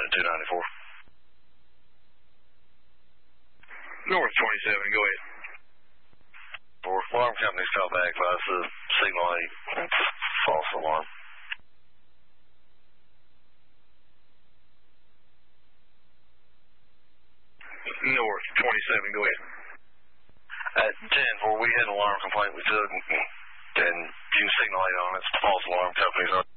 North 27, go ahead. Alarm company's call back, advise the signal 8. It's false alarm. North 27, go ahead. At 10-4, we had an alarm complaint we took, and you can signal 8 on it. It's the false alarm company's